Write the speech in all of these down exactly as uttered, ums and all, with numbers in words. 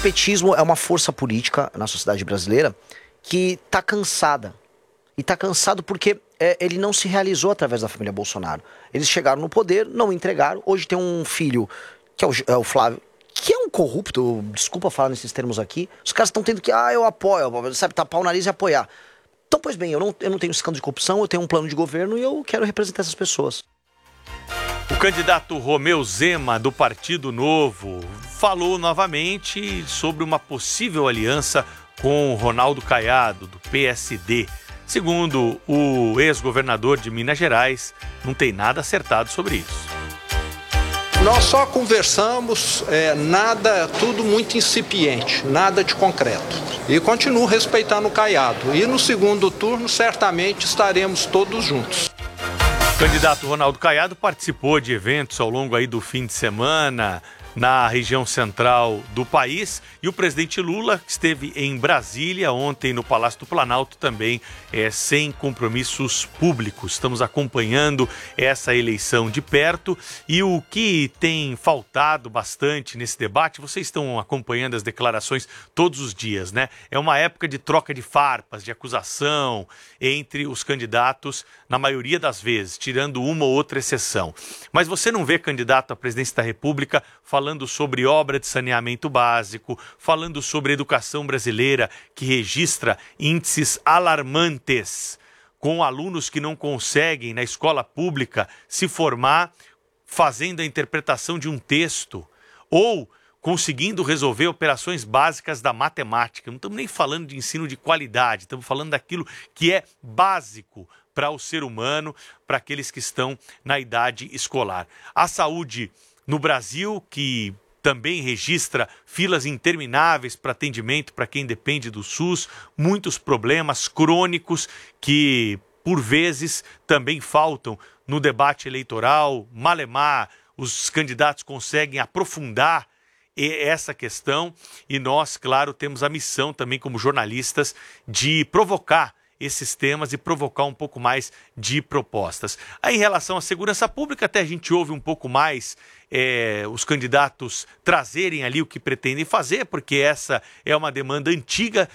antipetismo é uma força política na sociedade brasileira que está cansada. E está cansado porque é, ele não se realizou através da família Bolsonaro. Eles chegaram no poder, não entregaram. Hoje tem um filho, que é o, é o Flávio, que é um corrupto, desculpa falar nesses termos aqui. Os caras estão tendo que, ah, eu apoio, sabe, tapar o nariz e apoiar. Então, pois bem, eu não, eu não tenho escândalo de corrupção, eu tenho um plano de governo e eu quero representar essas pessoas. O candidato Romeu Zema, do Partido Novo, falou novamente sobre uma possível aliança com Ronaldo Caiado, do P S D. Segundo o ex-governador de Minas Gerais, não tem nada acertado sobre isso. Nós só conversamos, é, nada, tudo muito incipiente, nada de concreto. E continuo respeitando o Caiado. E no segundo turno, certamente, estaremos todos juntos. O candidato Ronaldo Caiado participou de eventos ao longo aí do fim de semana na região central do país, e o presidente Lula esteve em Brasília ontem no Palácio do Planalto também, é, sem compromissos públicos. Estamos acompanhando essa eleição de perto, e o que tem faltado bastante nesse debate, vocês estão acompanhando as declarações todos os dias, né? É uma época de troca de farpas, de acusação entre os candidatos, na maioria das vezes, tirando uma ou outra exceção. Mas você não vê candidato à presidência da República falando falando sobre obra de saneamento básico, falando sobre educação brasileira, que registra índices alarmantes, com alunos que não conseguem, na escola pública, se formar fazendo a interpretação de um texto, ou conseguindo resolver operações básicas da matemática. Não estamos nem falando de ensino de qualidade, estamos falando daquilo que é básico para o ser humano, para aqueles que estão na idade escolar. A saúde no Brasil, que também registra filas intermináveis para atendimento para quem depende do SUS, muitos problemas crônicos que, por vezes, também faltam no debate eleitoral. Malemar, os candidatos conseguem aprofundar essa questão, e nós, claro, temos a missão também como jornalistas de provocar esses temas e provocar um pouco mais de propostas. Aí, em relação à segurança pública, até a gente ouve um pouco mais é, os candidatos trazerem ali o que pretendem fazer, porque essa é uma demanda antiga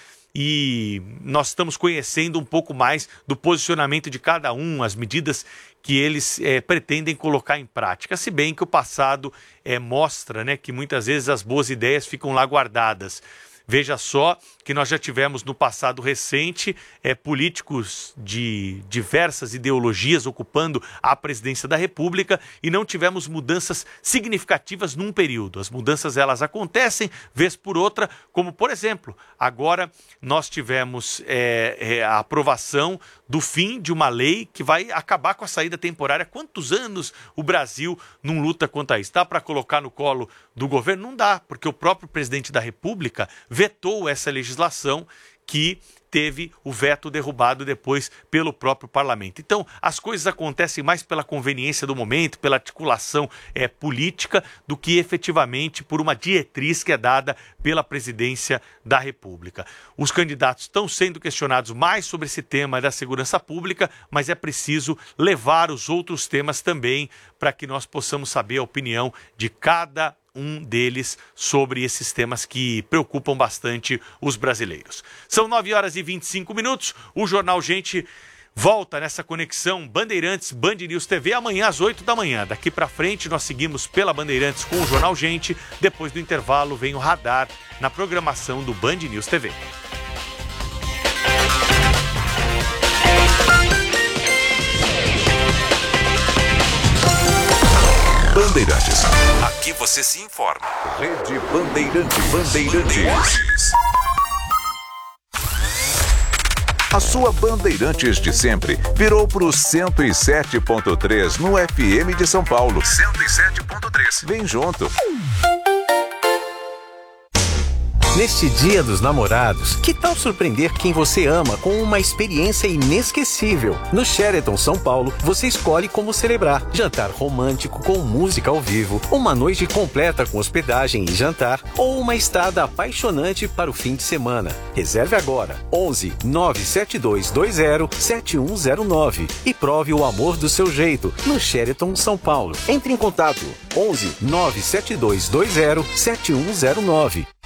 e nós estamos conhecendo um pouco mais do posicionamento de cada um, as medidas que eles é, pretendem colocar em prática, se bem que o passado é, mostra, né, que muitas vezes as boas ideias ficam lá guardadas. Veja só que nós já tivemos no passado recente é, políticos de diversas ideologias ocupando a presidência da República e não tivemos mudanças significativas num período. As mudanças elas acontecem vez por outra, como por exemplo, agora nós tivemos é, é, a aprovação do fim de uma lei que vai acabar com a saída temporária. Quantos anos o Brasil não luta contra isso? Dá para colocar no colo do governo? Não dá, porque o próprio presidente da República vetou essa legislação que teve o veto derrubado depois pelo próprio parlamento. Então, as coisas acontecem mais pela conveniência do momento, pela articulação é, política, do que efetivamente por uma diretriz que é dada pela presidência da República. Os candidatos estão sendo questionados mais sobre esse tema da segurança pública, mas é preciso levar os outros temas também para que nós possamos saber a opinião de cada um deles sobre esses temas que preocupam bastante os brasileiros. São nove horas e vinte e cinco minutos, o Jornal Gente volta nessa conexão Bandeirantes Band News T V amanhã às oito da manhã. Daqui para frente nós seguimos pela Bandeirantes com o Jornal Gente, depois do intervalo vem o Radar na programação do Band News T V. Bandeirantes. Aqui você se informa. Rede Bandeirantes. Bandeirantes. A sua Bandeirantes de sempre virou pro cento e sete ponto três no F M de São Paulo. cento e sete ponto três. Vem junto. Neste Dia dos Namorados, que tal surpreender quem você ama com uma experiência inesquecível? No Sheraton São Paulo, você escolhe como celebrar. Jantar romântico com música ao vivo, uma noite completa com hospedagem e jantar, ou uma estada apaixonante para o fim de semana. Reserve agora, onze nove sete dois dois zero sete um zero nove e prove o amor do seu jeito no Sheraton São Paulo. Entre em contato, onze nove sete dois dois zero sete um zero nove.